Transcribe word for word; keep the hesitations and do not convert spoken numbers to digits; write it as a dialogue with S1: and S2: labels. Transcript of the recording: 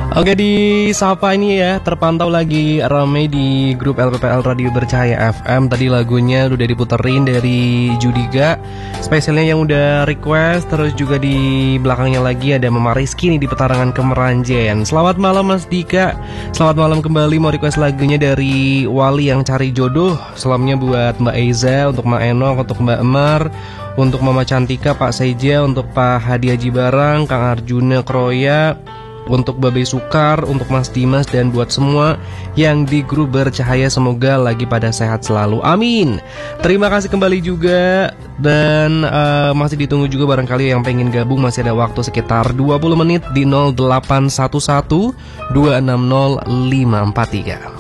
S1: Oke, di Sapa ini ya terpantau lagi rame di grup L P P L Radio Bercahaya F M. Tadi lagunya udah diputerin dari Judiga, spesialnya yang udah request. Terus juga di belakangnya lagi ada Mama Rizky nih di Petarangan Kemeranjen. Selamat malam Mas Dika, selamat malam kembali. Mau request lagunya dari Wali yang cari jodoh. Salamnya buat Mbak Eza, untuk Mbak Enok, untuk Mbak Emar, untuk Mama Cantika, Pak Seja, untuk Pak Hadi Haji Barang, Kang Arjuna Kroya, untuk Babe Sukar, untuk Mas Dimas, dan buat semua yang di grup Bercahaya, semoga lagi pada sehat selalu, amin. Terima kasih kembali juga. Dan uh, masih ditunggu juga barangkali yang pengen gabung. Masih ada waktu sekitar dua puluh menit di nol delapan satu satu dua enam nol lima empat tiga.